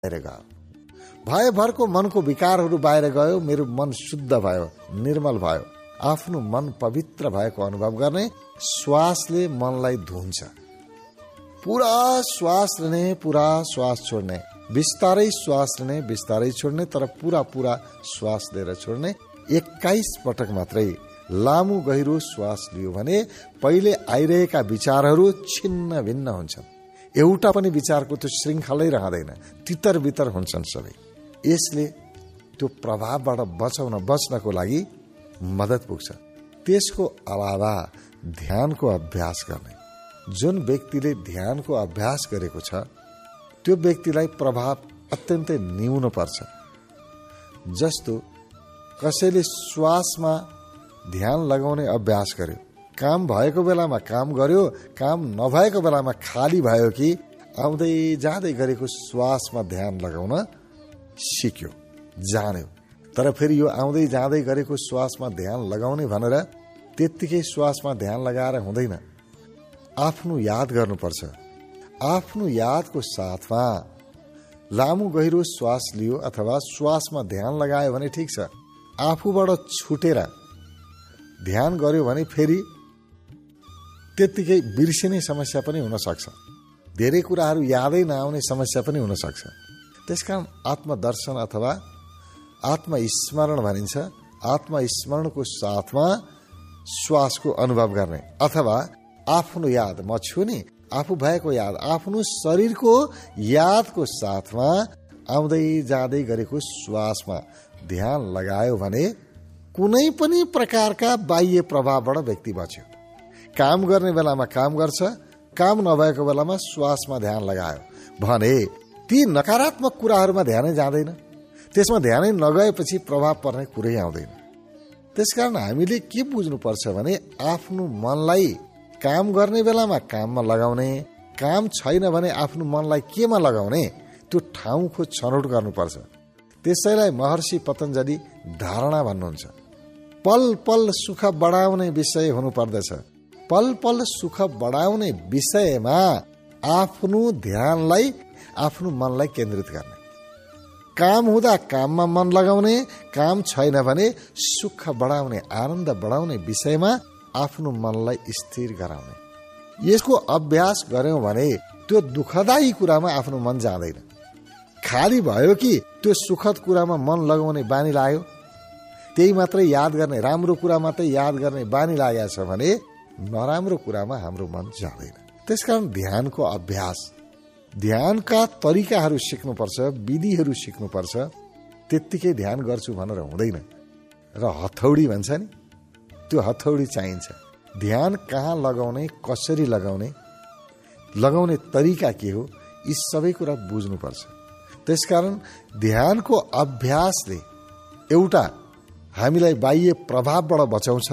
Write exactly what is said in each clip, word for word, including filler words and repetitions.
बाहिर गयो, भयभरको मनको विकारहरू बाहिर गयो, मेरो मन शुद्ध भयो, निर्मल भयो। आफ्नो मन पवित्र भएको अनुभव गर्ने श्वासले मनलाई धुन्छ। पुरा श्वास लिने, पुरा श्वास छोड्ने, बिस्तारै श्वास लिने, बिस्तारै छोड्ने, तर पुरा पुरा श्वास लिएर छोड्ने। एक्काइस पटक मात्रै लामो गहिरो श्वास लियो भने पहिले आइरहेका विचारहरू छिन्न भिन्न हुन्छन्। एउटा पनि विचारको त्यो श्रृङ्खलै रहँदैन, तितर बितर हुन्छन् सबै। यसले त्यो प्रभावबाट बचाउन बच्नको लागि मद्दत पुग्छ। त्यसको अलावा ध्यानको अभ्यास गर्ने, जुन व्यक्तिले ध्यानको अभ्यास गरेको छ त्यो व्यक्तिलाई प्रभाव अत्यन्तै न्यून पर्छ। जस्तो कसैले श्वासमा ध्यान लगाउने अभ्यास गर्यो, काम भएको बेलामा काम गर्यो, काम नभएको बेलामा खाली भयो कि आउँदै जाँदै गरेको श्वासमा ध्यान लगाउन सिक्यो, जान्यो। तर फेरि यो आउँदै जाँदै गरेको श्वासमा ध्यान लगाउने भनेर त्यत्तिकै श्वासमा ध्यान लगाएर हुँदैन। आफ्नो याद गर्नुपर्छ। आफ्नो यादको साथमा लामो गहिरो श्वास लियो अथवा श्वासमा ध्यान लगायो भने ठिक छ। आफूबाट छुटेर ध्यान गर्यो भने फेरि त्यत्तिकै बिर्सिने समस्या पनि हुन सक्छ। धेरै कुराहरू यादै नआउने समस्या पनि हुन सक्छ। त्यसकारण आत्मदर्शन अथवा आत्मस्मरण भनिन्छ। आत्मस्मरणको साथमा श्वासको अनुभव गर्ने अथवा आफ्नो याद, म छु नि, आफू भएको याद, आफ्नो शरीरको यादको साथमा आउँदै जाँदै गरेको श्वासमा ध्यान लगायो भने कुनै पनि प्रकारका बाह्य प्रभावबाट व्यक्ति बच्यो। काम गर्ने बेलामा काम गर्छ, काम नभएको बेलामा श्वासमा ध्यान लगायो भने ती नकारात्मक कुराहरूमा ध्यानै जाँदैन। त्यसमा ध्यानै नगएपछि प्रभाव पर्ने कुरै आउँदैन। त्यसकारण हामीले के बुझ्नुपर्छ भने आफ्नो मनलाई काम गर्ने बेलामा काममा लगाउने, काम छैन भने आफ्नो मनलाई केमा लगाउने, त्यो ठाउँको छनौट गर्नुपर्छ। त्यसैलाई महर्षि पतञ्जलि धारणा भन्नुहुन्छ। पल पल सुख बढाउने विषय हुनुपर्दछ। पल पल सुख बढाउने विषयमा आफ्नो ध्यानलाई, आफ्नो मनलाई केन्द्रित गर्ने। काम हुँदा काममा मन लगाउने, काम छैन भने सुख बढाउने, आनन्द बढाउने विषयमा आफ्नो मनलाई स्थिर गराउने। यसको अभ्यास गर्यौं भने त्यो दुःखदायी कुरामा आफ्नो मन जाँदैन। खाली भयो कि त्यो सुखद कुरामा मन लगाउने बानी लाग्यो, त्यही मात्रै याद गर्ने, राम्रो कुरा मात्रै याद गर्ने बानी लागेको छ भने नराम्रो कुरामा हाम्रो मन जाँदैन। त्यसकारण ध्यानको अभ्यास, ध्यानका तरिकाहरू सिक्नुपर्छ, विधिहरू सिक्नुपर्छ। त्यत्तिकै ध्यान गर्छु भनेर हुँदैन। र हथौडी भन्छ नि, त्यो हथौडी चाहिन्छ। ध्यान कहाँ लगाउने, कसरी लगाउने, लगाउने तरिका के हो, यी सबै कुरा बुझ्नुपर्छ। त्यसकारण ध्यानको अभ्यासले एउटा हामीलाई बाह्य प्रभावबाट बचाउँछ।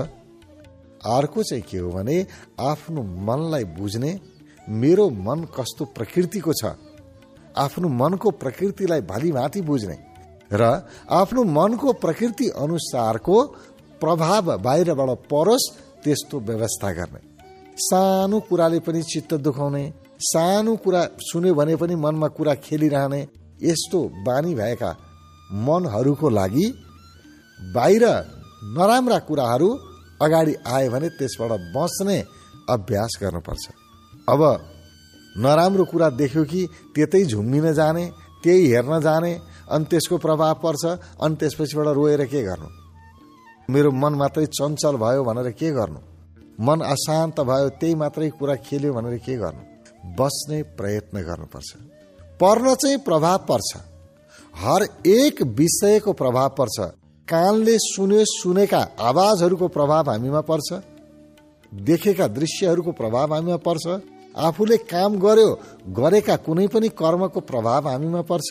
अर्को चाहिँ के हो भने आफ्नो मनलाई बुझ्ने, मेरो मन कस्तो प्रकृतिको छ, आफ्नो मनको प्रकृतिलाई भलीभाँति बुझ्ने र आफ्नो मनको प्रकृति अनुसारको प्रभाव बाहिरबाट परोस् त्यस्तो व्यवस्था गर्ने। सानो कुराले पनि चित्त दुखाउने, सानो कुरा सुन्यो भने पनि मनमा कुरा खेलिरहने, यस्तो बानी भएका मनहरूको लागि बाहिर नराम्रा कुराहरू अगाडि आए भने त्यसबाट बच्ने अभ्यास गर्नुपर्छ। अब नराम्रो कुरा देख्यो कि त्यतै झुम्मिन जाने, त्यही हेर्न जाने, अनि त्यसको प्रभाव पर्छ, अनि त्यसपछिबाट रोएर के गर्नु? मेरो मन मात्रै चञ्चल भयो भनेर के गर्नु? मन अशान्त भयो, त्यही मात्रै कुरा खेल्यो भनेर के गर्नु? बस्ने प्रयत्न गर्नुपर्छ। पर्न चाहिँ प्रभाव पर्छ, हर एक विषयको प्रभाव पर्छ। कानले सुन्यो, सुनेका आवाजहरूको प्रभाव हामीमा पर्छ, देखेका दृश्यहरूको प्रभाव हामीमा पर्छ, आफूले काम गर्यो, गरेका कुनै पनि कर्मको प्रभाव हामीमा पर्छ,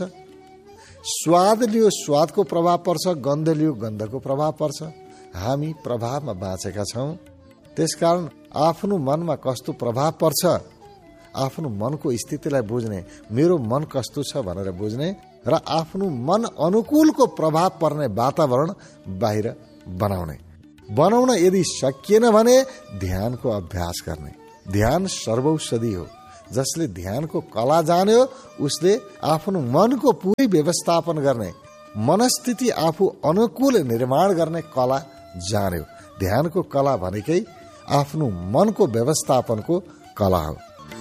स्वाद लियो स्वादको प्रभाव पर्छ, गन्ध लियो गन्धको प्रभाव पर्छ। हामी प्रभावमा बाँचेका छौँ। त्यसकारण आफ्नो मनमा कस्तो प्रभाव पर्छ, आफ्नो मनको स्थितिलाई बुझ्ने, मेरो मन कस्तो छ भनेर बुझ्ने र आफ्नो मन अनुकूलको प्रभाव पर्ने वातावरण बाहिर बनाउने। बनाउन यदि सकिएन भने ध्यानको अभ्यास गर्ने। ध्यान सर्वौषधि हो। जसले ध्यानको कला जान्यो उसले आफ्नो मनको पुरै व्यवस्थापन गर्ने, मनस्थिति आफू अनुकूल निर्माण गर्ने कला जान्यो। ध्यानको कला भनेकै आफ्नो मनको व्यवस्थापनको कला हो।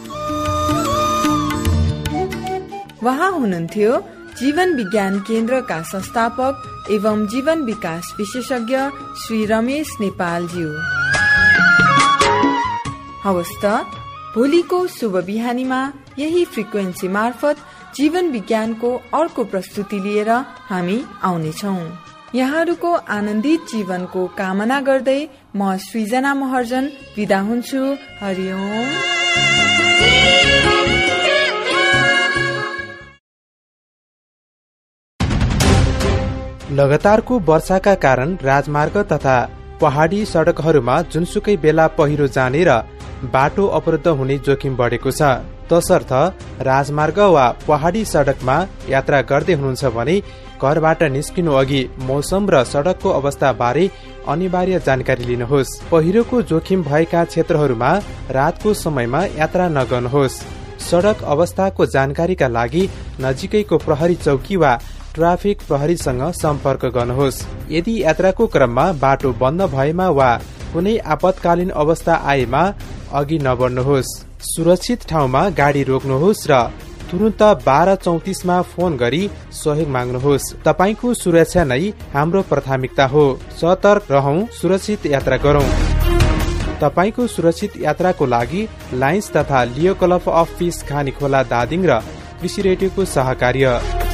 उहाँ हुनुहुन्थ्यो जीवन विज्ञान केन्द्रका संस्थापक एवं जीवन विकास विशेषज्ञ श्री रमेश नेपालज्यू। हवस् त भोलिको शुभ बिहानीमा यही फ्रिक्वेन्सी मार्फत जीवन विज्ञानको अर्को प्रस्तुति लिएर हामी आउनेछौँ। यहाँहरूको आनन्दित जीवनको कामना गर्दै म सृजना महर्जन बिदा हुन्छु। हरिओम। लगातारको वर्षाका कारण राजमार्ग तथा पहाडी सड़कहरूमा जुनसुकै बेला पहिरो जाने र बाटो अवरुद्ध हुने जोखिम बढेको छ। तसर्थ राजमार्ग वा पहाडी सड़कमा यात्रा गर्दै हुनुहुन्छ भने घरबाट निस्किनु अघि मौसम र सड़कको अवस्था बारे अनिवार्य जानकारी लिनुहोस्। पहिरोको जोखिम भएका क्षेत्रहरूमा रातको समयमा यात्रा नगर्नुहोस्। सड़क अवस्थाको जानकारीका लागि नजिकैको प्रहरी चौकी वा ट्राफिक प्रहरीसँग सम्पर्क गर्नुहोस्। यदि यात्राको क्रममा बाटो बन्द भएमा वा कुनै आपतकालीन अवस्था आएमा अघि नबढ्नुहोस्। सुरक्षित ठाउँमा गाडी रोक्नुहोस् र तुरन्त बाह्र चौतिसमा फोन गरी सहयोग माग्नुहोस्। तपाईँको सुरक्षा नै हाम्रो प्राथमिकता हो। सतर्क रहौं, सुरक्षित यात्रा गरौं। तपाईँको सुरक्षित यात्राको लागि लायन्स तथा लियो club of fees Khanikhola Dhading र कृषि रेडियोको सहकार्य।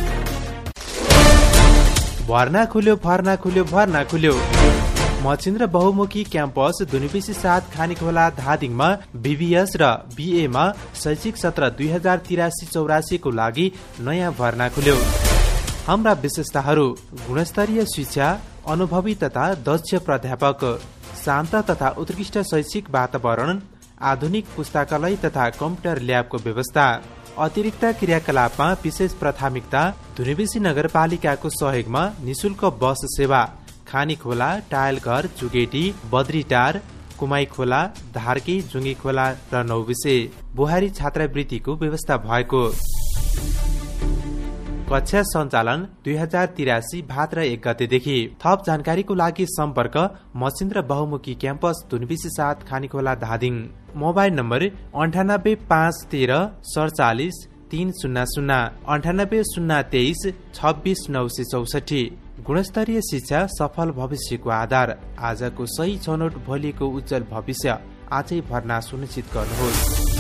भर्ना खुल्यो भर्ना खुल्यो भर्ना खुल्यो मचिन्द्र बहुमुखी क्याम्पस दुनिपिसी साथ खानीखोला धादिङमा बीबीएस र बीएमा शैक्षिक सत्र दुई हजार तिरासी चौरासी को लागि नयाँ भर्ना खुल्यो। हाम्रा विशेषताहरू: गुणस्तरीय शिक्षा, अनुभवी तथा दक्ष प्राध्यापक, शान्त तथा उत्कृष्ट शैक्षिक वातावरण, आधुनिक पुस्तकालय तथा कम्प्युटर ल्याबको व्यवस्था। अतिरिक्त क्रियाकलापमा विशेष प्राथमिकता धुनीबेसी नगरपालिकाको सहयोगमा निशुल्क बस सेवा खानीखोला, टायलघर, चुगेटी, बद्रीटार, कुमाई खोला, धार्की, जुङ्गी खोला र नौबिसे। बुहारी छात्रवृत्तिको व्यवस्था भएको। कक्षा सञ्चालन दुई हजार तिरासी भाद्र एक गतेदेखि। थप जानकारीको लागि सम्पर्क मचिन्द्र बहुमुखी क्याम्पस धुनबिसी साथ खानीखोला धादिङ। मोबाइल नम्बर अन्ठानब्बे पाँच तेह्र सडचालिस तीन शून्य शून्य अन्ठानब्बे शून्य तेइस छब्बिस नौ सय चौसठी। गुणस्तरीय शिक्षा सफल भविष्यको आधार। आजको सही छनौट भोलिको उज्जवल भविष्य। आजै भर्ना सुनिश्चित गर्नुहोस्।